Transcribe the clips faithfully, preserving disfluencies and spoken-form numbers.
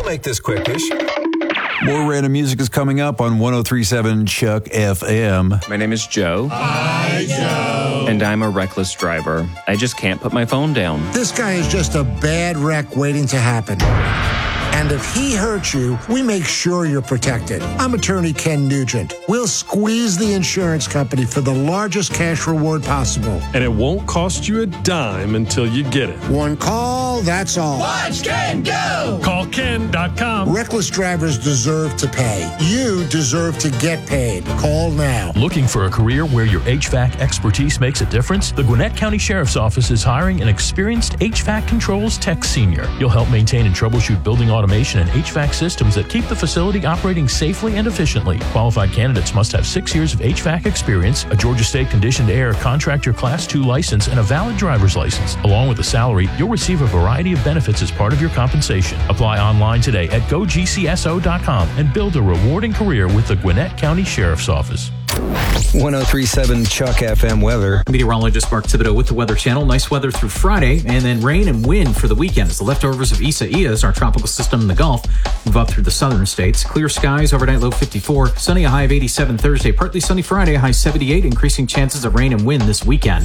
We'll make this quickish. More random music is coming up on one oh three point seven Chuck F M. My name is Joe. Hi, Joe. And I'm a reckless driver. I just can't put my phone down. This guy is just a bad wreck waiting to happen. And if he hurts you, we make sure you're protected. I'm attorney Ken Nugent. We'll squeeze the insurance company for the largest cash reward possible. And it won't cost you a dime until you get it. One call, that's all. Watch Ken go! Call Ken dot com. Reckless drivers deserve to pay. You deserve to get paid. Call now. Looking for a career where your H V A C expertise makes a difference? The Gwinnett County Sheriff's Office is hiring an experienced H V A C controls tech senior. You'll help maintain and troubleshoot building automation and H V A C systems that keep the facility operating safely and efficiently. Qualified candidates must have six years of H V A C experience, a Georgia State Conditioned Air Contractor Class two license, and a valid driver's license. Along with the salary, you'll receive a variety of benefits as part of your compensation. Apply online today at go G C S O dot com and build a rewarding career with the Gwinnett County Sheriff's Office. one oh three point seven Chuck F M weather. Meteorologist Mark Thibodeau with the Weather Channel. Nice weather through Friday, and then rain and wind for the weekend as the leftovers of Isaias, our tropical system in the Gulf, move up through the southern states. Clear skies, overnight low fifty-four. Sunny, a high of eighty-seven Thursday. Partly sunny Friday, a high seventy-eight. Increasing chances of rain and wind this weekend.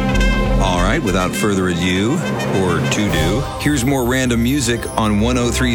All right, without further ado, or to do, here's more random music on one oh three